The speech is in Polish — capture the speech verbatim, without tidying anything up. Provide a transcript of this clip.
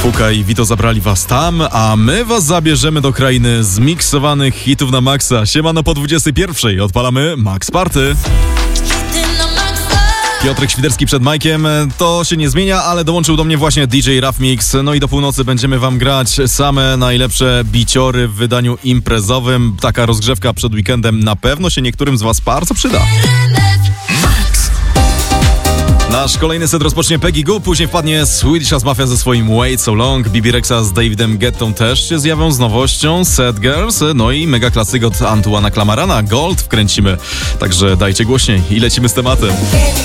Fuka i Vito zabrali was tam, a my was zabierzemy do krainy zmiksowanych hitów na maksa. Siemano po dwudziestej pierwszej. Odpalamy Max Party. Piotrek Świderski przed Majkiem. To się nie zmienia, ale dołączył do mnie właśnie D J Rough Mix. No i do północy będziemy wam grać same najlepsze biciory w wydaniu imprezowym. Taka rozgrzewka przed weekendem na pewno się niektórym z was bardzo przyda. Nasz kolejny set rozpocznie Peggy Goo, później wpadnie Swedish House Mafia ze swoim Wait So Long, B B Rexa z Davidem Guettą też się zjawią z nowością, Sad Girls, no i mega klasyk od Antoana Clamarana, Gold wkręcimy, także dajcie głośniej i lecimy z tematem.